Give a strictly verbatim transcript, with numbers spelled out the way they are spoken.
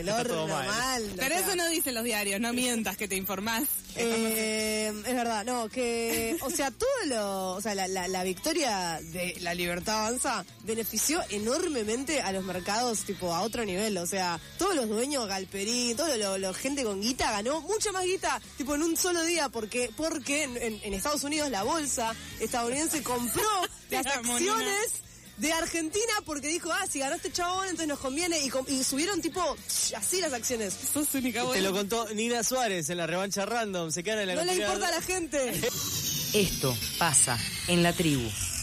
el horno, mal. mal. Pero o sea, eso no dicen los diarios, no mientas que te informás. Eh, es verdad, no, que, o sea, todo lo, o sea, la, la, la victoria de la Libertad Avanza benefició enormemente a los mercados, tipo, a otro nivel, o sea, todos los dueños, Galperín, todo lo, lo gente con guita ganó mucha más guita, tipo, en un solo día, porque, porque en, en Estados Unidos la bolsa estadounidense compró las acciones de Argentina porque dijo, ah, si ganó este chabón, entonces nos conviene, y, y subieron tipo, así las acciones. Sos única buena. Te lo contó Nina Suárez en la revancha random, se quedan en la No le cantidad- importa a la gente. Esto pasa en la tribu.